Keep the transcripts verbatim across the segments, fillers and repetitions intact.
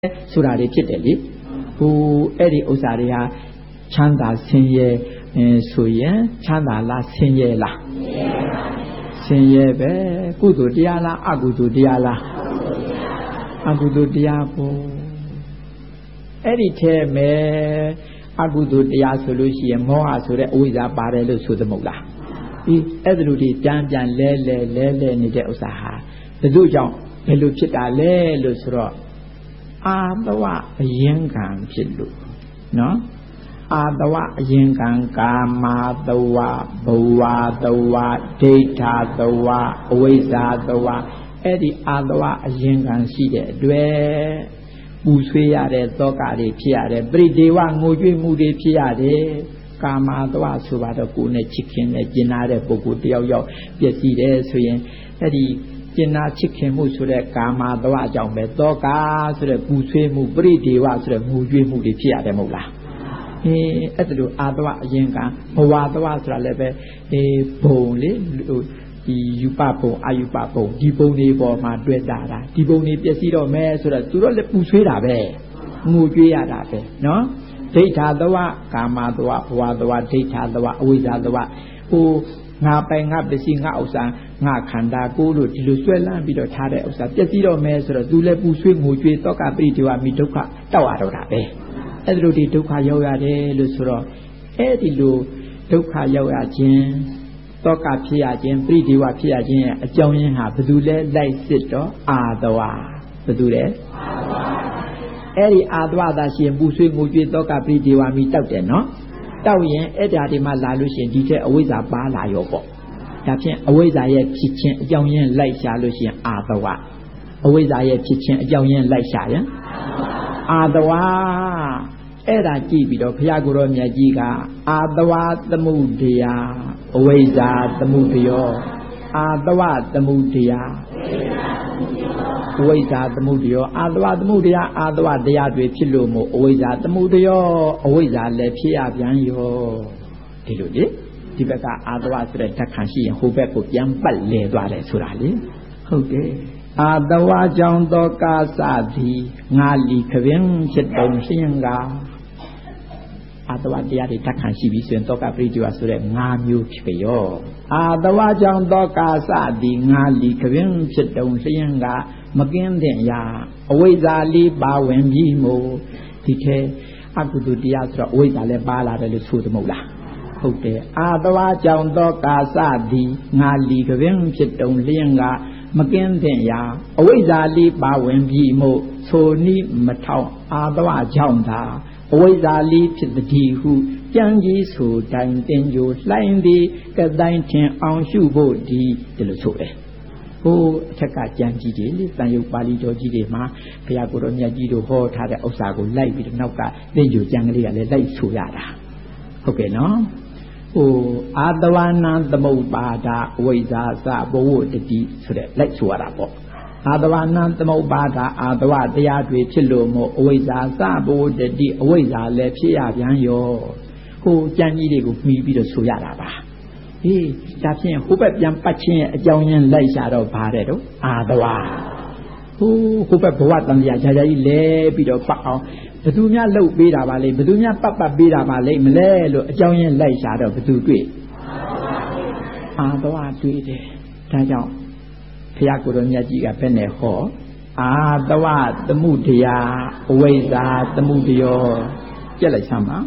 ဆိုတာတွေဖြစ်တယ်လေဟိုအဲ့ဒီဥစ္စာတွေဟာချမ်းသာဆင်းရဲဆိုရင်ချမ်းသာလားဆင်းရဲလားဆင်းရဲပဲကုသိုလ်တရားလားအကုသိုလ်တရားလားအကုသိုလ်တရားပေါ့အဲ့ဒီထဲမဲ့အကုသိုလ်တရားဆိုလို့ရှိရင်မောဟဆိုတဲ့အဝိဇ္ဇာပါတယ်လို့ဆိုသမဟုတ်လားဒီအဲ့ဒါလိုဒီပြန်ပြန်လဲလဲလဲလဲနေတဲ့ဥစ္စာဟာဘယ်သူကြောင့်ဘယ်လိုဖြစ်တာလဲလို့ဆိုတော့အာတဝအရင်ကံဖြစ်လို့နော်အာတဝအရင်ကံကာမတဝဘဝတဝဒိဋ္ဌတဝအဝိဇ္ဇာတဝအဲ့ဒီအာတဝအရင်ကံရှိတဲ့အတွက်ပူဆွေးရတဲ့သောကတွေဖြစ်ရတယ်ပရိဒေဝငိုကြွေးမှုတွေဖြစ်ရတယ်ကာမတဝဆိုပါတော့ကိုယ်နဲ့ချစ်ခင်နဲ့ကျင်နာတဲ့ပုဂ္ဂိုလ်တယောက်ယောက်ပျက်စီးတယ်ဆိုရင်အဲ့ဒီကျင်နာချစ်ခင်မှုဆိုတဲ့ကာမတဝအကြောင်းပဲသောကဆိုတဲ့ပူဆွေးမှုပရိဒေဝဆိုတဲ့ငိုကြွေးမှုတွေဖြစ်ရတယ်မဟုတ်လားအေးအဲ့ဒါလိုအာတဝအရင်ကဘဝတဝဆိုတာလည်းပဲအေးဘုံလေဒီယူပဘုံအာယူပဘုံဒီဘုံတွေပေါ်မှာတွေ့တာတာဒီဘုံတွေပျက်စီးတော့မယ်ဆိုတော့သူတို့လည်းပူဆွေးတာပဲငိုကြွေးရတာပဲနော်ဒိဋ္ဌတဝကာမတဝဘဝတဝဒိဋ္ဌတဝအဝိဇ္ဇာတဝဟိုငါပိုင်ငါပစ္စည်းငါဥစ္စာငါခန္ဓာကိုယ်လို့ဒီလိုဆွဲလန်းပြီးတော့ထားတဲ့ဥစ္စာပျက်စီးတော့မယ်ဆိုတော့သူလည်းပူဆွေးငိုကြွေးတောကပရိဒေဝမိဒုက္ခတောက်ရတော့တာပဲအဲ့ဒီလိုဒီဒုက္ခရောက်ရတယ်လို့ဆိုတော့အဲ့ဒီလိုဒုက္ခရောက်ရခြင်းတောကဖြစ်ရခြင်းပရိဒေဝဖြစ်ရခြင်းရဲ့အကြောင်းရင်းဟာဘယ်သူလဲလိုက်စစ်တော့အာတဝဘယ်သူလဲအာတဝအဲ့ဒီအာတဝသာရှင်ပူဆွေးငိုကြွေးတောကပရိဒေဝမိတောက်တယ်နော်တောက်ရင်အဲ့ဒါဒီမှလာလို့ရှိရင်ဒီထက်အဝိဇ္ဇာပါလာရောပေါ့ဒါဖြင့်အဝိဇ္ဇာရဲ့ဖြစ်ခြင်းအကြောင်းရင်းလိုက်ရှာလို့ရှိရင်အာတဝအဝိဇ္ဇာရဲ့ဖြစ်ခြင်းအကြောင်းရင်းလိုက်ရှာရင်အာတဝအဲ့ဒါကြည့်ပြီးတော့ဘုရားကိုယ်တော်မြတ်ကြီးကအာတဝသမုဒယအဝိဇ္ဇာသမုဒယောအာတဝသမုဒယအဝိဇ္ဇာသမုဒယောအာတဝသမုဒယအာတဝတရားတွေဖြစ်လို့မို့အဝိဇ္ဇာသမုဒယောအဝိဇ္ဇာလည်းဖြစ်ရပြန်ရောဒီလိုလေဒီဘက်ကအာတဝဆိုတဲ့ဓာတ်ခံရှိရင်ဟိုဘက်ကိုပြန်ပတ်လဲသွားတယ်ဆိုတာလေဟုတ်တယ်အာတဝကြောင့်သောကာသသည်ငါလီခပင်ဖြစ်တုံရှင်းကအာတဝတရားတွေဓာတ်ခံရှိပြီဆိုရင်သောကပရိဒေဝဆိုတဲ့ငါးမျိုးဖြစ်ရောအာတဝကြောင့်သောကာသသည်ငါလီခပင်ဖြစ်တုံရှင်းကမကင်းတဲ့ရာအဝိဇ္ဇာလေးပါဝင်ပြီးမို့ဒီထဲအကုသိုလ်တရားဆိုတော့အဝိဇ္ဇာလည်းပါလာတယ်လို့ဆိုသမဟုတ်လားဟုတ်တယ်အာတဝကြောင့်သောကာသသည်ငါလီခပင်ဖြစ်တုံလျင်ကမကင်းတဲ့ရာအဝိဇ္ဇာလေးပါဝင်ပြီးမို့ဆိုနိမထောင်အာတဝကြောင့်သာအဝိဇ္ဇာလေးဖြစ်သည်ဟုကြံကြီးဆိုတိုင်းတင်ကြိုလှိုင်းသည်ကတိုင်းထင်အောင်ရှုဖို့ဒီဒီလိုဆိုတယ်ဟိုအထက်ကကြံကြီးတွေလေတန်ရုပ်ပါဠိတော်ကြီးတွေမှာဘုရားကိုယ်တော်မြတ်ကြီးတို့ဟောထားတဲ့ဥစ္စာကိုလိုက်ပြီးတော့နောက်ကတင်ကြိုကြံကလေးကလည်းလိုက်ဆိုရတာဟုတ်ကဲ့နော်ဟိုအာတဝနာသမုပ္ပါဒအဝိဇ္ဇာစဘဝတတိဆိုတဲ့လိုက်ဆိုရတာပေါ့အာတဝနာသမုပ္ပါဒအာတဝတရားတွေဖြစ်လို့မို့အဝိဇ္ဇာစဘဝတတိအဝိဇ္ဇာလည်းဖြစ်ရပြန်ရောဟိုကြံကြီးတွေကိုမှီပြီးတော့ဆိုရတာပါဟေးဒါဖြင့်ဟိုဘက်ပြန်ပတ်ခြင်းရဲ့အကြောင်းရင်းလိုက်ရှာတော့ဗါတဲ့တော့အာတဝဟိုဟိုဘက်ဘဝတန်တရားကြာကြာကြီးလဲပြီးတော့ပတ်အောင်ဘယ်သူများလှုပ်ပေးတာပါလဲဘယ်သူများပတ်ပတ်ပေးတာပါလဲမလဲလို့အကြောင်းရင်းလိုက်ရှာတော့ဘယ်သူတွေ့အာတဝတွေ့တယ်ဒါကြောင့်ဘုရားကိုယ်တော်မြတ်ကြီးကဘယ်နဲ့ဟောအာတဝသမုဒယအဝိဇ္ဇာသမုဒယောကြက်လိုက်စမ်းပါ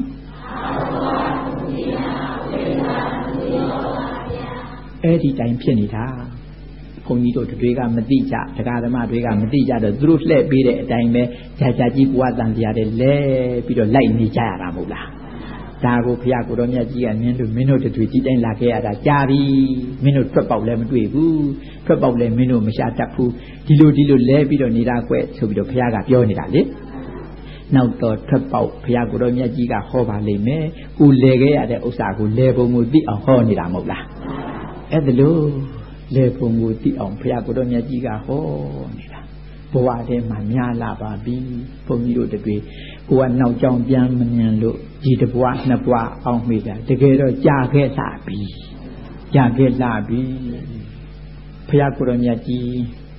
အဲ့ဒီတိုင်းဖြစ်နေတာဘုန်းကြီးတို့တွေကမသိကြတရားဓမ္မတွေကမသိကြတော့သူတို့လှည့်ပေးတဲ့အတိုင်းပဲကြာကြာကြီးဘဝတန်တရားတွေလဲပြီးတော့လိုက်နေကြရတာမဟုတ်လားဒါကိုဘုရားကိုယ်တော်မြတ်ကြီးကနင်းလို့မင်းတို့တွေဒီတိုင်းလာခဲ့ရတာကြာပြီမင်းတို့ထွက်ပေါက်လည်းမတွေ့ဘူးထွက်ပေါက်လည်းမင်းတို့မရှာတတ်ဘူးဒီလိုဒီလိုလဲပြီးတော့နေတာကွဆိုပြီးတော့ဘုရားကပြောနေတာလေနောက်တော့ထွက်ပေါက်ဘုရားကိုယ်တော်မြတ်ကြီးကဟောပါလိမ့်မယ်ကိုလဲခဲ့ရတဲ့ဥစ္စာကိုလဲပုံကိုသိအောင်ဟောနေတာမဟုတ်လားအဲ့ဒါလို့လေပုံကိုသိအောင်ဘုရားကိုယ်တော်မြတ်ကြီးကဟောနေတာဘဝထဲမှာများလာပါပြီဘုန်းကြီးတို့တွေကိုကနောက်ကြောင်ပြန်မမြင်လို့ဒီတစ်ဘဝနှစ်ဘဝအောင်မိတာတကယ်တော့ကြာခဲ့လာပြီကြာခဲ့လာပြီဘုရားကိုယ်တော်မြတ်ကြီး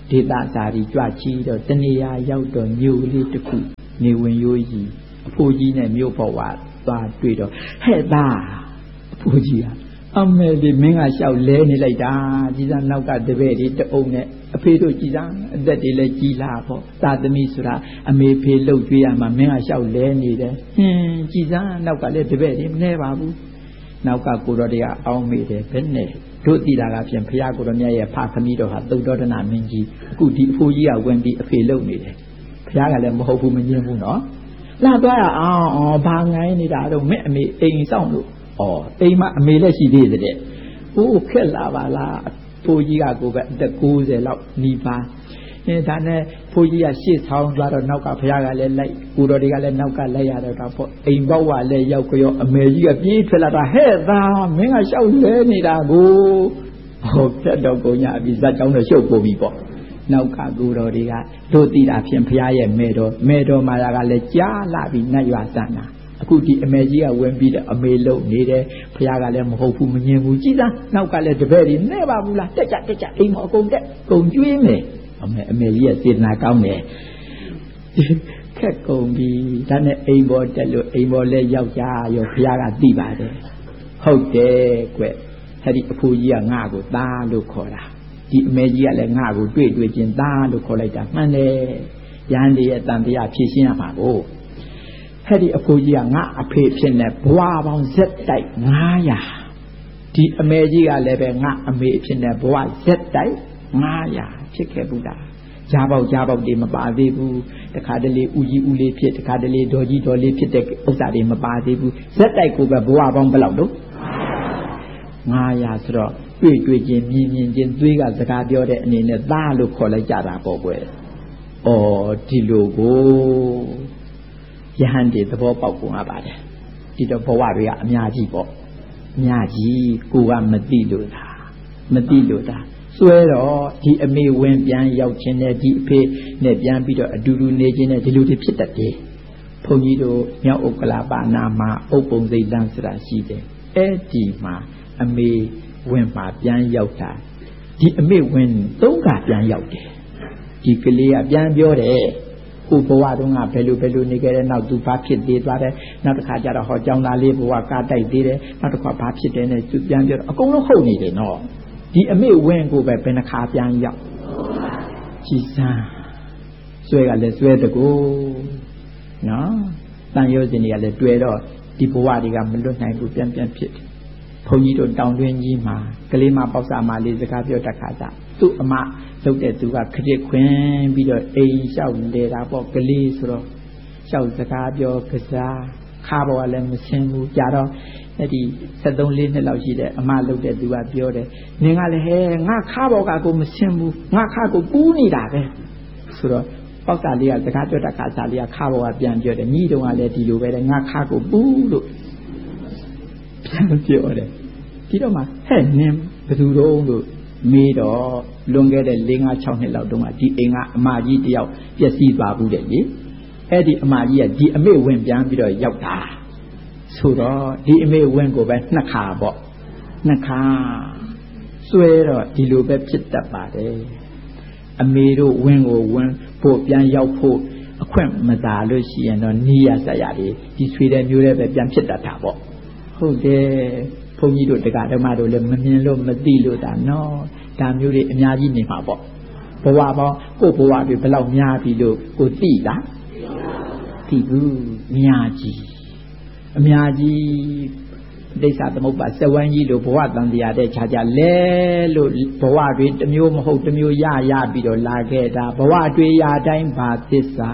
ဒေသစာရီကြွချီတော့တနေရာရောက်တော့မြို့လေးတစ်ခုနေဝင်ရိုးကြီးအဖိုးကြီးနဲ့မြို့ဘဝသွားတွေ့တော့ဟဲ့သားအဖိုးကြီးကအမေဒီမင်းကလျှောက်လဲနေလိုက်တာကြည်စမ်းနောက်ကတပည့်တွေတအုံနဲ့အဖေတို့ကြည်စမ်းအသက်တွေလည်းကြီးလာပေါ့သာသမီဆိုတာအမေဖေလှုပ်ကြွေးရမှာမင်းကလျှောက်လဲနေတယ်ဟင်းကြည်စမ်းနောက်ကလည်းတပည့်တွေမနေပါဘူးနောက်ကကိုတော်တွေကအောင်းမိတယ်ဘယ်နဲ့တို့တည်တာကဖြင့်ဘုရားကိုတော်မြတ်ရဲ့ဖသမီးတော်ဟာသုတ္တရဏမင်းကြီးအခုဒီအဖိုးကြီးကဝင်ပြီးအဖေလှုပ်နေတယ်ဘုရားကလည်းမဟုတ်ဘူးမငြင်းဘူးနော်လာသွားရအောင်အော်ဘာငိုင်းနေတာတော့မင်းအမေအိမ်ဆောင်လို့ဩအိမ်မှာအမေလည်းရှိသေးတယ်ဟိုခက်လာပါလားဖိုးကြီးကကိုပဲအသက်ကိုးဆယ်လောက်နီးပါအဲဒါနဲ့ဖိုးကြီးကရှေ့ဆောင်သွားတော့နောက်ကဘုရားကလည်းလိုက်ကိုတော်တွေကလည်းနောက်ကလိုက်ရတော့တာပေါ့အိမ်ပေါက်ကလည်းရောက်ကြောအမေကြီးကပြေးထွက်လာတာဟဲ့သားမင်းကရှောက်လဲနေတာကိုဟောဖြတ်တော့ကုန်ရပြီဇက်ကြောင်းတော့ရှုပ်ပို့ပြီပေါ့နောက်ကကိုတော်တွေကတို့တိတာဖြင့်ဘုရားရဲ့မေတော်မေတော်မာယာကလည်းကြားလာပြီနတ်ရွာစံတာအခုဒီအမေကြီးကဝင်ပြီးတော့အမေလုံနေတယ်ဘုရားကလည်းမဟုတ်ဘူးမငြင်းဘူးကြည်သားနောက်ကလည်းတပည့်တွေနေပါဘူးလားတက်ကြတက်ကြအိမ်မအကုန်တက်ကုန်ကျွေးမယ်အမေအမေကြီးရဲ့စေတနာကောင်းတယ်ခက်ကုန်ပြီဒါနဲ့အိမ်ပေါ်တက်လို့အိမ်ပေါ်လဲရောက်ကြရောဘုရားကသိပါတယ်ဟုတ်တယ်ကွအဲ့ဒီအဖိုးကြီးကငါ့ကိုသားလို့ခေါ်တာဒီအမေကြီးကလည်းငါ့ကိုတွေ့တွေ့ချင်းသားလို့ခေါ်လိုက်တာမှန်တယ်ရဟန်းတွေရဲ့တန်တရားဖြည့်ရှင်းရမှာကိုအဲ့ဒီအဖိုးကြီးကငါအဖေဖြစ်နေဘဝပေါင်းဇက်တိုက်ငါးရာဒီအမေကြီးကလည်းပဲငါအမေဖြစ်နေဘဝဇက်တိုက်ငါးရာဖြစ်ခဲ့ဘူးလားကြားပေါက်ကြားပေါက်တွေမပါသေးဘူးတခါတလေဦးကြီးဦးလေးဖြစ်တခါတလေဒေါ်ကြီးဒေါ်လေးဖြစ်တဲ့ဥစ္စာတွေမပါသေးဘူးဇက်တိုက်ကိုပဲဘဝပေါင်းဘယ်လောက်တော့ငါးရာဆိုတော့တွေ့တွေ့ချင်းမြင်မြင်ချင်းသွေးကစကားပြောတဲ့အနေနဲ့သားလို့ခေါ်လိုက်ကြတာပေါ့ကွယ်ဩဒီလိုကိုယဟန်တွေသဘောပေါက်ကုန်ရပါတယ်ဒီတော့ဘဝတွေကအများကြီးပေါ့အများကြီးကိုကမသိလို့တာမသိလို့တာစွဲတော့ဒီအမေဝင်ပြန်ရောက်ခြင်းနဲ့ဒီအဖေနဲ့ပြန်ပြီးတော့အတူတူနေခြင်းနဲ့ဒီလိုတွေဖြစ်တတ်တယ်ဘုန်းကြီးတို့မြောက်ဥက္ကလာပါနာမှာဥပ္ပုံစိတ်တန်းဆိုတာရှိတယ်အဲ့ဒီမှာအမေဝင်မှာပြန်ရောက်တာဒီအမေဝင်သုံးခါပြန်ရောက်တယ်ဒီကလေးကပြန်ပြောတယ်ကိုဘဝတုန်းကဘယ်လိုဘယ်လိုနေခဲ့တဲ့နောက်သူဘာဖြစ်သေးသွားတယ်နောက်တစ်ခါကျတော့ဟောကျောင်းသားလေးဘဝကားတိုက်သေးတယ်နောက်တစ်ခါဘာဖြစ်တယ်နဲ့သူပြန်ပြောတော့အကုန်လုံးဟုတ်နေတယ်နော်ဒီအမေဝင်ကိုပဲဘယ်နှခါပြန်ရောက်ကြည်စမ်းဆွဲကလည်းဆွဲတကူနော်တန်ရုပ်စင်တွေကလည်းတွေ့တော့ဒီဘဝတွေကမလွတ်နိုင်ဘူးပြန်ပြန်ဖြစ်တယ်ဘုန်းကြီးတို့တောင်တွင်းကြီးမှာကလေးမပေါက်စာမလေးစကားပြောတတ်ခါစားသူ့အမလုပ်တဲ့သူကခရစ်ခွင်ပြီးတော့အိမ်လျှောက်နေတာပေါ့ကလေးဆိုတော့လျှောက်စကားပြောကစားခါပေါ်ကလည်းမဆင်းဘူးကြာတော့အဲ့ဒီဆက်သုံးလေးနှစ်လောက်ရှိတဲ့အမလုပ်တဲ့သူကပြောတယ်နင်ကလည်းဟဲငါခါပေါ်ကကိုမဆင်းဘူးငါခါကိုပူးနေတာပဲဆိုတော့ပေါက်စာလေးကစကားပြောတတ်ခါစားလေးကခါပေါ်ကပြန်ပြောတယ်ညီတုံးကလည်းဒီလိုပဲလေငါခါကိုပူးလို့ပြန်ပြောတယ်ဒီတော့မှဟဲ့နင်ဘယ်သူတော့လို့မေးတော့လွန်ခဲ့တဲ့၄၅၆နှစ်လောက်တုန်းကဒီအိမ်ကအမကြီးတယောက်ပျက်စီးသွားဘူးတဲ့လေအဲ့ဒီအမကြီးကဒီအမေဝင်ပြန်ပြီးတော့ရောက်တာဆိုတော့ဒီအမေဝင်ကိုပဲနှစ်ခါပေါ့နှစ်ခါစွဲတော့ဒီလိုပဲဖြစ်တတ်ပါတယ်အမေတို့ဝင်ကိုဝင်ဖို့ပြန်ရောက်ဖို့အခွင့်မသာလို့ရှိရင်တော့နီးရဆက်ရည်ဒီဆွေတဲ့မျိုးတွေပဲပြန်ဖြစ်တတ်တာပေါ့ဟုတ်တယ်ဘုန်းကြီးတို့တရားဓမ္မတို့လည်းမမြင်လို့မသိလို့ဒါနော်ဒါမျိုးတွေအများကြီးနေမှာပေါ့ဘဝပေါင်းကိုယ့်ဘဝတွေဘယ်လောက်များပြီလို့ကိုသိလားသိဘူးအများကြီးအများကြီးဒိဋ္ဌာသမုပ္ပါစဝန်းကြီးလို့ဘဝတန်တရားတဲ့ခြားခြားလဲလို့ဘဝတွေတစ်မျိုးမဟုတ်တစ်မျိုးရရပြီးတော့လာခဲ့တာဘဝတွေရာတိုင်းဘာသစ္စာ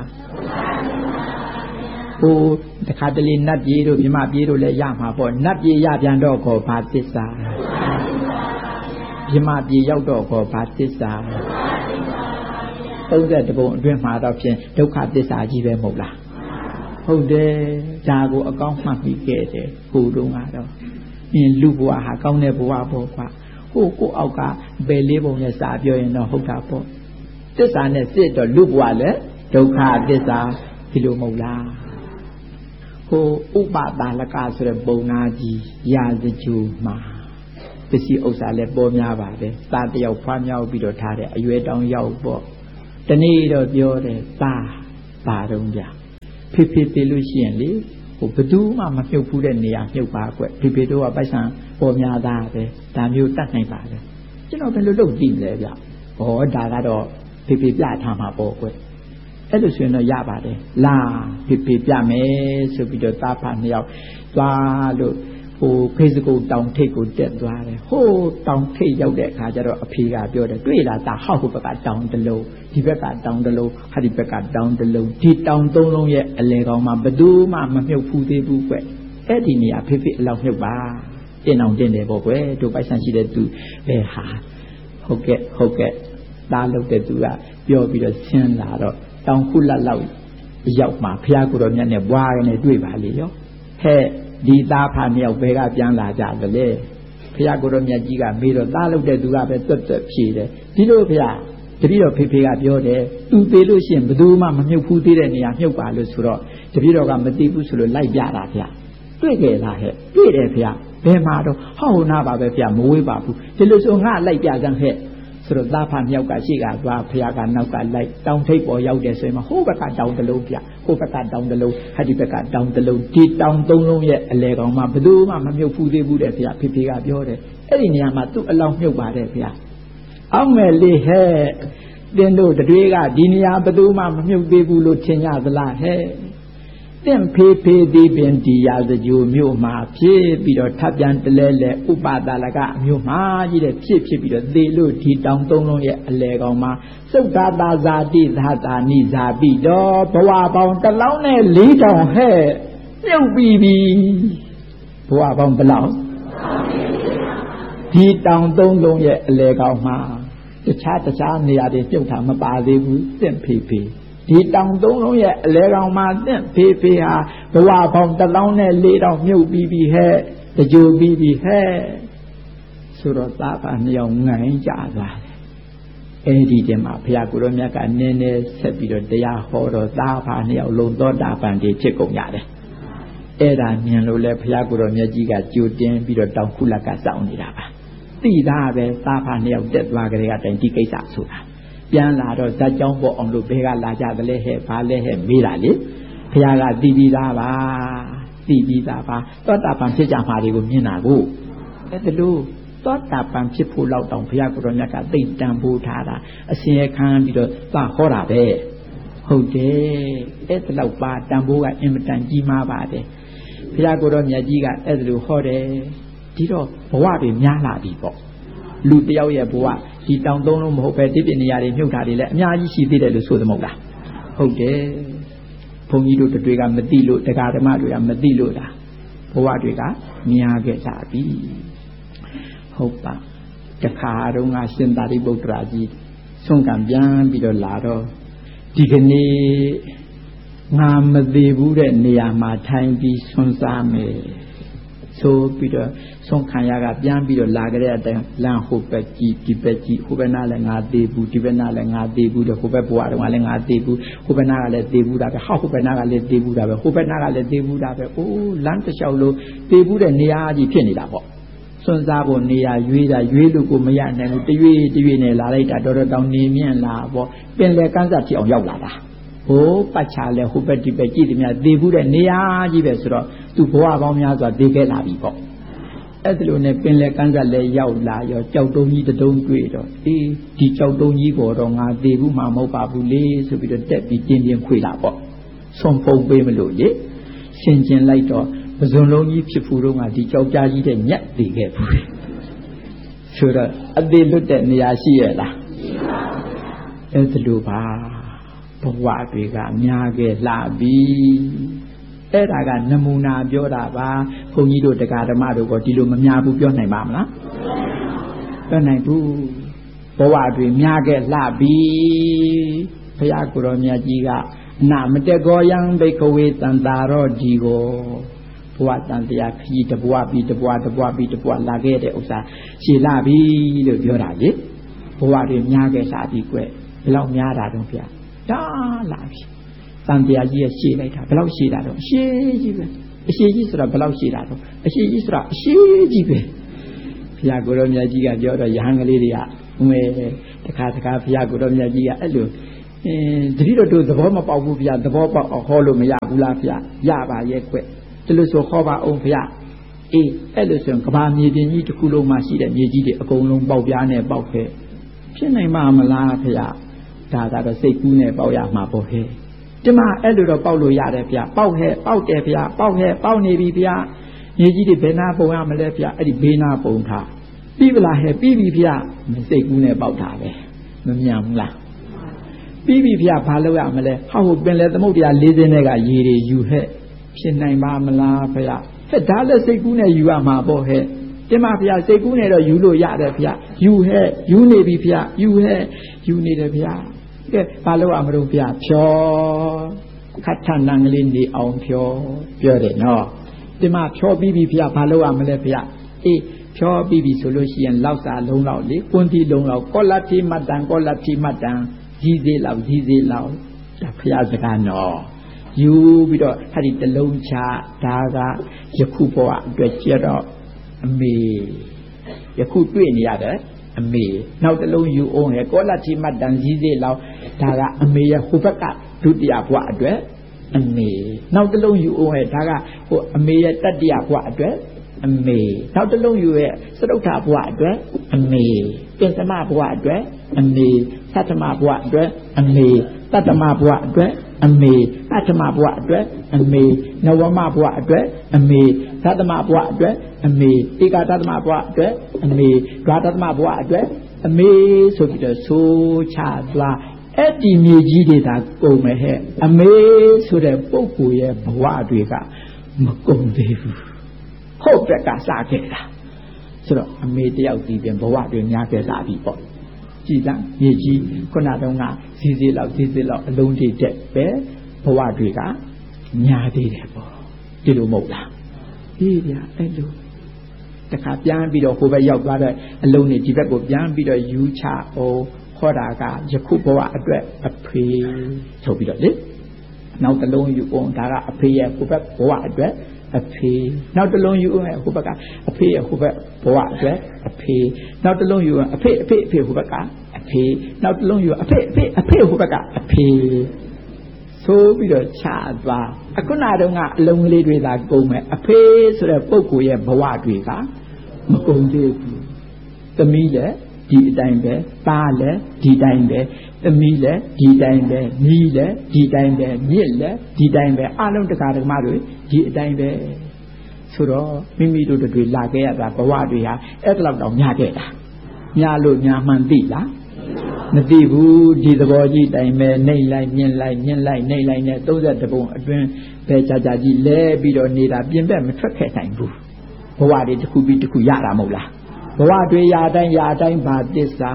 ဟိုတခါတလေနတ်ပြေတို့မြမပြေတို့လည်းရမှာပေါ့နတ်ပြေရပြန်တော့ခေါ်ဘာသစ္စာမြမပြေရောက်တော့ခေါ်ဘာသစ္စာသုံးတဲ့တပုံအတွင်းမှာတော့ဖြင့်ဒုက္ခသစ္စာကြီးပဲမဟုတ်လားဟုတ်တယ်ဒါကိုအကောင်းမှတ်ပြီးခဲ့တယ်ဟိုတုန်းကတော့အင်းလူဘဝဟာကောင်းတဲ့ဘဝပေါ့ကွာဟိုကိုအောက်ကဘယ်လေးပုံနဲ့စာပြောရင်တော့ဟုတ်တာပေါ့သစ္စာနဲ့စစ်တော့လူဘဝလည်းဒုက္ခသစ္စာဒီလိုမဟုတ်လားဟိုဥပဒါလကဆိုတဲ့ပုံနာကြီးရာဇဂျူမှာပစ္စည်းဥစ္စာလည်းပေါ်များပါတယ်သားတယောက်ဖွားမြောက်ပြီးတော့ထားတဲ့အရွယ်တောင်ရောက်ပေါ့တနေ့တော့ပြောတယ်သားပါတော့ကြဖေဖေပေးလို့ရှိရင်လေဟိုဘယ်သူမှမမြုပ်ဘူးတဲ့နေရာမြုပ်ပါကွဖေဖေတို့ကပိုက်ဆံပေါ်များသားပဲဒါမျိုးတတ်နိုင်ပါတယ်ကျွန်တော်ဘယ်လိုလုပ်ကြည့်လဲဗျဟောဒါကတော့ဖေဖေပြထားမှာပေါ့ကွအဲ့လိုဆိုရင်တော့ရပါတယ်လာဖေဖေပြမယ်ဆိုပြီးတော့သားဖာနှစ်ယောက်သွားလို့ဟိုဖေးစကုတ်တောင်ထိပ်ကိုတက်သွားတယ်ဟိုးတောင်ထိပ်ရောက်တဲ့အခါကျတော့အဖေကပြောတယ်တွေ့လားတာဟောက်ဟိုဘက်ကတောင်တလုံးဒီဘက်ကတောင်တလုံးဟာဒီဘက်ကတောင်တလုံးဒီတောင်သုံးလုံးရဲ့အလဲကောင်မှာဘယ်သူမှမမြုပ်ဖူးသေးဘူးကွအဲ့ဒီနေရာဖေးဖေးအလောက်မြုပ်ပါတင်အောင်တင်တယ်ပေါ့ကွတို့ပိုက်ဆံရှိတဲ့သူပဲဟာဟုတ်ကဲ့ဟုတ်ကဲ့သားလုပ်တဲ့သူကပြောပြီးတော့ဆင်းလာတော့တောင်ခုလက်လောက်ရောက်မှဖះကိုတော်မြတ်နဲ့ဘွားရနေတွေ့ပါလေရောဟဲ့ဒီသားဖာမြောက်ဘဲကပြန်လာကြတယ်လေဖះကိုတော်မြတ်ကြီးကမေးတော့သားလုပ်တဲ့သူကပဲတွတ်တွတ်ဖြေတယ်ဒီလိုဖះတပည့်တော်ဖေဖေကပြောတယ်သူသေးလို့ရှိရင်ဘယ်သူမှမမြုပ်ဖူးသေးတဲ့နေရာမြုပ်ပါလို့ဆိုတော့တပည့်တော်ကမသိဘူးဆိုလို့လိုက်ပြတာဖះတွေ့ကြလားဟဲ့တွေ့တယ်ဖះဘယ်မှာတော့ဟောနာပါပဲဖះမဝေးပါဘူးဒီလိုဆိုငါလိုက်ပြစမ်းဟဲ့ဆိုတော့သားဖာမြောက်ကရှိကသွားဖះကနောက်ကလိုက်တောင်ထိပ်ပေါ်ရောက်တယ်ဆိုရင်ဟိုဘက်ကတောင်တလုံးပြဟိုဘက်ကတောင်တလုံးဟာဒီဘက်ကတောင်တလုံးဒီတောင်သုံးလုံးရဲ့အလဲကောင်မှဘယ်သူမှမမြုပ်ဖူးသေးဘူးတဲ့ဖះဖေဖေကပြောတယ်အဲ့ဒီနေရာမှာသူ့အလောင်းမြုပ်ပါတယ်ဖះအောက်မယ်လေးဟဲ့တင်းတို့တွေကဒီနေရာဘယ်သူမှမမြုပ်သေးဘူးလို့ထင်ကြသလားဟဲ့တင့်ဖေးဖေးဒီပင်ဒီရာစကြိုမြို့မှာဖြစ်ပြီးတော့ထပ်ပြန်တလဲလဲဥပဒါလကအမျိုးမှာကြီးတဲ့ဖြစ်ဖြစ်ပြီးတော့သေလို့ဒီတောင်သုံးလုံးရဲ့အလဲကောင်မှာစုတ်သာသာဇာတိသာသာနိဇာပြီးတော့ဘဝပေါင်းတစ်လောင်းနဲ့လေးတောင်ဟဲ့မြုပ်ပြီးပြီဘဝပေါင်းတစ်လောင်းဒီတောင်သုံးလုံးရဲ့အလဲကောင်မှာတခြားတခြားနေရာတွေမြုပ်တာမပါသေးဘူးတင့်ဖေးဖေးဒီတောင်သုံးလုံးရဲ့အလဲကောင်မှာတင့်ဖေးဖေးဟာဘဝပေါင်းတစ်လောင်းနဲ့လေးတောင်မြုပ်ပြီးပြီဟဲ့တကြိုပြီးပြီဟဲ့ဆိုတော့သားဖာနှစ်ယောက်ငိုင်းကြသွားတယ်အဲ့ဒီတည်းမှာဘုရားကိုရောမြတ်ကနည်းနည်းဆက်ပြီးတော့တရားဟောတော့သားဖာနှစ်ယောက်လုံးသောတာပန်တွေဖြစ်ကုန်ကြတယ်အဲ့ဒါမြင်လို့လဲဘုရားကိုရောမြတ်ကြီးကကြိုတင်ပြီးတော့တောင်ခုလက်ကစောင့်နေတာပါသိတာပဲသားဖာနှစ်ယောက်တက်သွားကြတဲ့တိုင်ဒီကိစ္စဆိုတာပြန်လာတော့ဇက်ကြောင်းပေါ်အောင်လို့ဘဲကလာကြတယ်လေဟဲ့ဘာလဲဟဲ့မေးတာလေဘုရားကသိပြီးသားပါသိပြီးသားပါသောတာပန်ဖြစ်ကြမှာတွေကိုမြင်တာကိုအဲ့ဒါလို့သောတာပန်ဖြစ်ဖို့လောက်တောင်ဘုရားကိုယ်တော်မြတ်ကသိတန်ဖိုးထားတာအစဉ်ရခံပြီးတော့သာဟောတာပဲဟုတ်တယ်အဲ့ဒါလောက်ပါတန်ဖိုးကအင်မတန်ကြီးမားပါတယ်ဘုရားကိုယ်တော်မြတ်ကြီးကအဲ့ဒါလို့ဟောတယ်ဒီတော့ဘဝတွေများလာပြီပေါ့လူတယောက်ရဲ့ဘဝဒီတောင်သုံးလုံးမဟုတ်ပဲဒီပင်နေရာတွေမြုပ်တာတွေလည်းအများကြီးရှိသေးတယ်လို့ဆိုသမဟုတ်လားဟုတ်တယ်ဘုန်းကြီးတို့တွေကမသိလို့တရားဓမ္မတွေကမသိလို့လားဘဝတွေကများခဲ့ကြပြီဟုတ်ပါတခါတုန်းကရှင်သာရိပုတ္တရာကြီးဆုံးကံပြန်ပြီးတော့လာတော့ဒီကနေ့ငါမသေးဘူးတဲ့နေရာမှာထိုင်ပြီးဆွမ်းစားမယ်ဆိုပြီးတော့ဆုံးခံရကပြန်ပြီးတော့လာကြတဲ့အတိုင်းလမ်းဟိုဘက်ကြီးဒီဘက်ကြီးဟိုဘက်နားလည်းငါသေးဘူးဒီဘက်နားလည်းငါသေးဘူးတဲ့ဟိုဘက်ဘဝတုန်းကလည်းငါသေးဘူးဟိုဘက်နားကလည်းသေးဘူးတာပဲဟောက်ဟိုဘက်နားကလည်းသေးဘူးတာပဲဟိုဘက်နားကလည်းသေးဘူးတာပဲအိုးလမ်းတစ်လျှောက်လို့သေးဘူးတဲ့နေရာကြီးဖြစ်နေတာပေါ့စွန့်စားဖို့နေရာရွေးတာရွေးလို့ကိုမရနိုင်ဘူးတရွေ့တရွေ့နဲ့လာလိုက်တာတော်တော်တောင်နေမြင့်လာပေါ့ပင်လေကန်းစားဖြစ်အောင်ရောက်လာတာဟိုပတ်ချလဲဟိုဘက်ဒီဘက်ကြည့်တယ်များသေဘူးတဲ့နေရာကြီးပဲဆိုတော့သူဘဝပေါင်းများစွာသေခဲ့လာပြီပေါ့အဲ့ဒါလိုနဲ့ပင်လေကန်းစားလဲရောက်လာရောကြောက်တုံးကြီးတုံးတွေ့တော့အေးဒီကြောက်တုံးကြီးပေါ်တော့ငါသေဘူးမှမဟုတ်ပါဘူးလေဆိုပြီးတော့တက်ပြီးတင်းတင်းခွေလာပေါ့ဆုံးဖုံးပေးမလို့လေဆင်ကျင်လိုက်တော့ပဇွန်လုံးကြီးဖြစ်ဖူတော့ငါဒီကြောက်ကြားကြီးတဲ့ညက်သေခဲ့ဘူးဆိုတော့အသေးလွတ်တဲ့နေရာရှိရလားအဲ့ဒါလိုပါဘဝတွေကများခဲ့လှပြီအဲ့ဒါကနမူနာပြောတာပါဘုန်းကြီးတို့တရားဓမ္မတို့ကဒီလိုမများဘူးပြောနိုင်ပါမလားပြောနိုင်ဘူးဘဝတွေများခဲ့လှပြီဘုရားကိုယ်တော်မြတ်ကြီးကနာမတကောယံဘိက္ခဝေတန်တာရောဒီကိုဘဝတန်တရားခကြီးတဘဝပြီးတဘဝတဘဝပြီးတဘဝလာခဲ့တဲ့ဥစ္စာရှည်လာပြီလို့ပြောတာလေဘဝတွေများခဲ့လှပြီကွဘယ်လောက်များတာတော့ဗျာဒါလာပြီတန်တရားကြီးရဲ့ရှည်လိုက်တာဘယ်လောက်ရှည်တာတော့အရှည်ကြီးပဲအရှည်ကြီးဆိုတာဘယ်လောက်ရှည်တာတော့အရှည်ကြီးဆိုတာအရှည်ကြီးပဲဘဖျားကိုရောမြတ်ကြီးကပြောတော့ယဟန်ကလေးတွေကဦးမေတခါတခါဖျားကိုရောမြတ်ကြီးကအဲ့လိုအင်းတတိတော်တို့သဘောမပေါက်ဘူးဖျားသဘောပေါက်ဟောလို့မရဘူးလားဖျားရပါရဲ့ကွဒီလိုဆိုဟောပါအောင်ဖျားအေးအဲ့လိုဆိုရင်ကဘာမြေပြင်ကြီးတစ်ခုလုံးမှာရှိတဲ့မြေကြီးတွေအကုန်လုံးပေါက်ပြားနဲ့ပေါက်ခဲ့ဖြစ်နိုင်မှာမလားဖျားဒါကတော့စိတ်ကူးနဲ့ပေါက်ရမှာပေါ့ဟဲ့ဒီမှာအဲ့လိုတော့ပေါက်လို့ရတယ်ဖျားပေါက်ဟဲ့ပေါက်တယ်ဖျားပေါက်ဟဲ့ပေါက်နေပြီဖျားမြေကြီးတွေဘယ်နာပုံရမလဲဖျားအဲ့ဒီဘေးနာပုံထားပြီးပလားဟဲ့ပြီးပြီဖျားစိတ်ကူးနဲ့ပေါက်တာပဲမမြန်ဘူးလားပြီးပြီဖျားဘာလုပ်ရမလဲဟောပင်လေသမုဒ္ဒရာ၄၀နဲ့ကရေတွေယူဟဲ့ဖြစ်နိုင်ပါမလားဖျားဟဲ့ဒါလည်းစိတ်ကူးနဲ့ယူရမှာပေါ့ဟဲ့တင်ပါဗျာစိတ်ကူးနဲ့တော့ယူလို့ရတယ်ဗျာယူဟဲ့ယူနေပြီဗျာယူဟဲ့ယူနေတယ်ဗျာကဲဘာလို့အမလို့ဗျာဖြောခတ်ထန်နံကလေးနေအောင်ဖြောပြောတယ်နော်တင်ပါဖြောပြီးပြီဗျာဘာလို့အမလဲဗျာအေးဖြောပြီးပြီဆိုလို့ရှိရင်လောက်စာလုံးလောက်လေကွန်တီလုံးလောက်ကောလတိမတ္တန်ကောလတိမတ္တန်ကြီးသေးလောက်ကြီးသေးလောက်ဒါဖျားစကားနော်ယူပြီးတော့ဟာဒီတလုံးချဒါကယခုဘဝအတွက်ကြတော့အမေယခုတွေ့နေရတယ်အမေနောက်တစ်လုံးယူအောင်ရဲ့ကောလတိမတ္တန်ကြီးသေးလောက်ဒါကအမေရဲ့ဟိုဘက်ကဒုတိယဘဝအတွက်အမေနောက်တစ်လုံးယူအောင်ရဲ့ဒါကဟိုအမေရဲ့တတိယဘဝအတွက်အမေနောက်တစ်လုံးယူရဲ့စတုထဘဝအတွက်အမေပင်စမဘဝအတွက်အမေသတ္တမဘဝအတွက်အမေတတ္တမဘဝအတွက်အမေအဋ္ဌမဘဝအတွက်အမေနဝမဘဝအတွက်အမေသတ္တမဘဝအတွက်အမေဧကတတ္တမဘဝအတွက်အမေဒွါတတ္တမဘဝအတွက်အမေဆိုပြီးတော့ဆိုချသွားအဲ့ဒီမြေကြီးတွေသာကုန်မယ်ဟဲ့အမေဆိုတဲ့ပုဂ္ဂိုလ်ရဲ့ဘဝတွေကမကုန်သေးဘူးဟုတ်တဲ့ကစားခဲ့တာဆိုတော့အမေတယောက်ဒီပြင်ဘဝတွေများခဲ့လာပြီပေါ့ကြည်သားမြေကြီးခုနတုန်းကစီစီလောက်စီစီလောက်အလုံးထိတက်ပဲဘဝတွေကများသေးတယ်ပေါ့ဒီလိုမဟုတ်လားအေးဗျာအဲ့လိုတခါပြန်ပြီးတော့ဟိုဘက်ရောက်သွားတဲ့အလုံးတွေဒီဘက်ကိုပြန်ပြီးတော့ယူချအောင်ခေါ်တာကယခုဘဝအတွက်အဖေဆိုပြီးတော့လေနောက်တစ်လုံးယူအောင်ဒါကအဖေရဲ့ဟိုဘက်ဘဝအတွက်အဖေနောက်တစ်လုံးယူအောင်ဟိုဘက်ကအဖေရဲ့ဟိုဘက်ဘဝအတွက်အဖေနောက်တစ်လုံးယူအောင်အဖေအဖေအဖေဟိုဘက်ကအဖေနောက်တစ်လုံးယူအဖေအဖေအဖေဟိုဘက်ကအဖေဆိုပြီးတော့ချသွားအခုနတုန်းကအလုံးကလေးတွေသာကုန်မယ်အဖေဆိုတဲ့ပုဂ္ဂိုလ်ရဲ့ဘဝတွေကမကုန်သေးဘူးသမီးလည်းဒီအတိုင်းပဲသားလည်းဒီတိုင်းပဲသမီးလည်းဒီတိုင်းပဲညီလည်းဒီတိုင်းပဲမြစ်လည်းဒီတိုင်းပဲအလုံးတကာဓမ္မတွေဒီအတိုင်းပဲဆိုတော့မိမိတို့တွေလာခဲ့ရတာဘဝတွေဟာအဲ့ဒါတော့များခဲ့တာများလို့များမှန်သိလားမသိဘူးဒီသဘောကြီးတိုင်းပဲနှိမ့်လိုက်မြင်လိုက်မြင်လိုက်နှိမ့်လိုက်နဲ့သုံး၁၁ပုံအတွင်းပဲကြာကြာကြီးလဲပြီးတော့နေတာပြင်ပမထွက်ခဲ့နိုင်ဘူးဘဝတွေတစ်ခုပြီးတစ်ခုရတာမဟုတ်လားဘဝတွေရာတိုင်းရာတိုင်းဘာသစ္စာ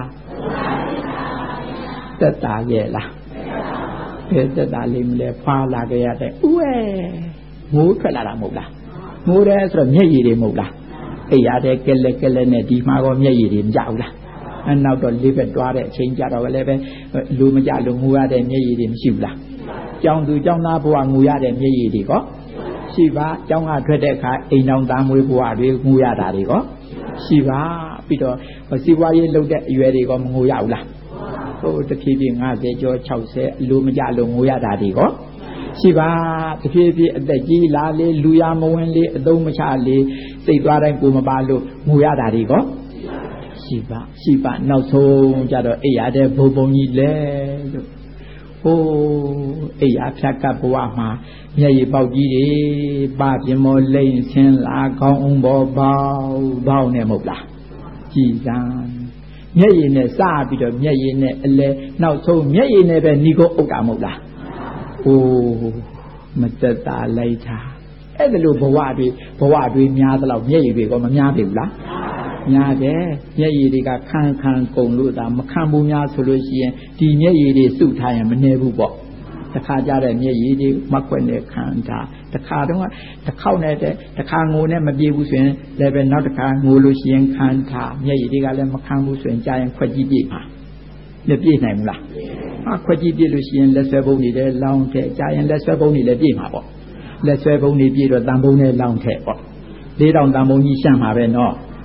သက်တာရဲ့လားဘယ်သက်တာလေးမလဲဖွာလာကြရတဲ့ဥဲငိုးထွက်လာတာမဟုတ်လားငိုးတယ်ဆိုတော့မျက်ရည်တွေမဟုတ်လားအိရတဲ့ကဲလက်ကဲလက်နဲ့ဒီမှာကောမျက်ရည်တွေမကြဘူးလားအနောက်တော့လေးဘက်တွားတဲ့အချိန်ကြတော့လည်းပဲလူမကြလို့ငိုရတဲ့မျက်ရည်တွေမရှိဘူးလားကြောင်သူကြောင်သားဘဝငိုရတဲ့မျက်ရည်တွေကောရှိပါကြောင်ကထွက်တဲ့အခါအိမ်တော်သားမွေးဘဝတွေငိုရတာတွေကောရှိပါပြီးတော့စီးပွားရေးလုပ်တဲ့အရွယ်တွေကမငိုရဘူးလားဟိုတဖြည်းဖြည်း၅၀ကျော်၆၀အလိုမကြလို့ငိုရတာတွေကောရှိပါတဖြည်းဖြည်းအသက်ကြီးလာလေလူရမဝင်လေအသုံးမချလေစိတ်သွားတိုင်းကိုမပါလို့ငိုရတာတွေကောရှိပါရှိပါနောက်ဆုံးကြတော့အိယာတဲ့ဘုံဘုံကြီးလဲလို့ဟိုအိယာဖြတ်ကပ်ဘဝမှာမျက်ရည်ပေါက်ကြီးတွေပါပြမောလိမ့်ဆင်းလာကောင်းအောင်ဘောပေါက်ပေါက်နေမဟုတ်လားကြည်စမ်းမျက်ရည်နဲ့စပြီးတော့မျက်ရည်နဲ့အလဲနောက်ဆုံးမျက်ရည်နဲ့ပဲဏီကိုဥဒ္ဒါမဟုတ်လားဟိုမသက်တာလိုက်တာအဲ့ဒါလို့ဘဝတွေဘဝတွေများသလောက်မျက်ရည်တွေကမများပြီဘူးလားများတယ်မျက်ရည်တွေကခန်းခန်းကုန်လို့ဒါမခံဘူးများဆိုလို့ရှိရင်ဒီမျက်ရည်တွေစုထားရင်မနေဘူးပေါ့တခါကြတဲ့မျက်ရည်တွေမကွက်နဲ့ခံတာတခါတော့တစ်ခေါက်နဲ့တခါငိုနဲ့မပြေဘူးဆိုရင်လည်းပဲနောက်တစ်ခါငိုလို့ရှိရင်ခံထားမျက်ရည်တွေကလည်းမခံဘူးဆိုရင်ကြာရင်ခွက်ကြီးပြေးမှာမပြေးနိုင်ဘူးလားဟာခွက်ကြီးပြေးလို့ရှိရင်လက်ဆွဲပုံးတွေလည်းလောင်းတဲ့ကြာရင်လက်ဆွဲပုံးတွေလည်းပြေးမှာပေါ့လက်ဆွဲပုံးတွေပြေးတော့တန်ပုံးနဲ့လောင်းတဲ့ပေါ့လေးတောင်တန်ပုံးကြီးရှမ်းမှာပဲနော်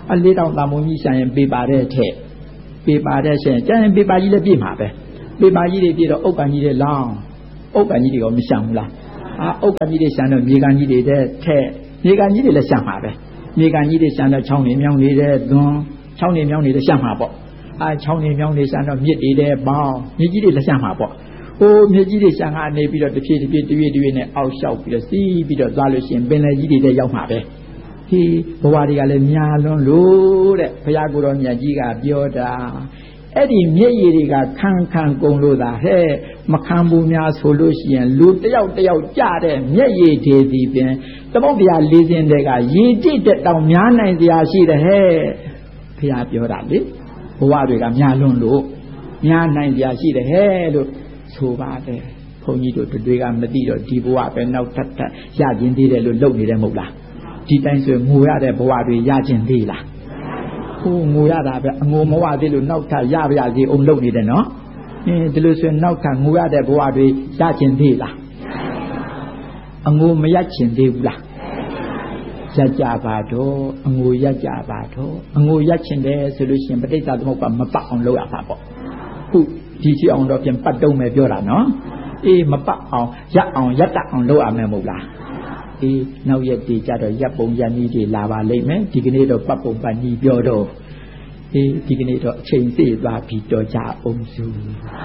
အလေးတောင်တာမုံကြီးရှာရင်ပေပါတဲ့ထက်ပေပါတဲ့ရှင်ကျန်ရင်ပေပါကြီးလည်းပြည့်မှာပဲပေပါကြီးတွေပြည့်တော့အုတ်ကန်ကြီးတွေလောင်းအုတ်ကန်ကြီးတွေကမရှံဘူးလားအာအုတ်ကန်ကြီးတွေရှံတော့မြေကန်ကြီးတွေတဲ့ထက်မြေကန်ကြီးတွေလည်းရှံမှာပဲမြေကန်ကြီးတွေရှံတော့ချောင်းနေမြောင်းနေတဲ့သွန်းချောင်းနေမြောင်းနေတဲ့ရှံမှာပေါ့အာချောင်းနေမြောင်းနေရှံတော့မြစ်တွေတဲ့ပေါင်းမြစ်ကြီးတွေလည်းရှံမှာပေါ့ဟိုမြစ်ကြီးတွေရှံကနေပြီးတော့တစ်ဖြည်းတစ်ဖြည်းတစ်ဖြည်းတစ်ဖြည်းနဲ့အောက်လျှောက်ပြီးတော့စီးပြီးတော့သွားလို့ရှိရင်ပင်လယ်ကြီးတွေတဲ့ရောက်မှာပဲဟီးဘဝတွေကလည်းများလွန်းလို့တဲ့ဘုရားကိုယ်တော်မြတ်ကြီးကပြောတာအဲ့ဒီမျက်ရည်တွေကခန်းခန်းကုန်လို့သာဟဲ့မခံဘူးများဆိုလို့ရှိရင်လူတယောက်တယောက်ကြတဲ့မျက်ရည်တွေဒီပင်သမုဒ္ဒရာလေးစင်းတွေကရေတိတဲ့တောင်များနိုင်စရာရှိတယ်ဟဲ့ဘုရားပြောတာလေဘဝတွေကများလွန်းလို့များနိုင်စရာရှိတယ်ဟဲ့လို့ဆိုပါတယ်ဘုန်းကြီးတို့တွေကမသိတော့ဒီဘဝပဲနောက်ထပ်ထပ်ရခြင်းသေးတယ်လို့လုပ်နေတယ်မဟုတ်လားဒီတိုင်းဆိုငိုရတဲ့ဘဝတွေရခြင်းသေးလားဟိုငိုရတာပဲအငိုမဝသေးလို့နောက်ထပ်ရပါရစေအောင်လုပ်နေတယ်နော်အင်းဒီလိုဆိုရင်နောက်ထပ်ငိုရတဲ့ဘဝတွေရခြင်းသေးလားအငိုမရခြင်းသေးဘူးလားရကြပါတော့အငိုရကြပါတော့အငိုရခြင်းတယ်ဆိုလို့ရှိရင်ပဋိစ္စသမုပ္ပါမပတ်အောင်လုပ်ရပါပေါ့ခုဒီချီအောင်တော့ပြန်ပတ်တုံးမယ်ပြောတာနော်အေးမပတ်အောင်ရအောင်ရတတ်အောင်လုပ်ရမယ်မဟုတ်လားအေးနောက်ရက်တည်ကြတော့ရပ်ပုံရနည်းတွေလာပါလိမ့်မယ်ဒီကနေ့တော့ပတ်ပုံပတ်နည်းပြောတော့အေးဒီကနေ့တော့အချိန်စေ့သွားပြီးတော့ကြအောင်စု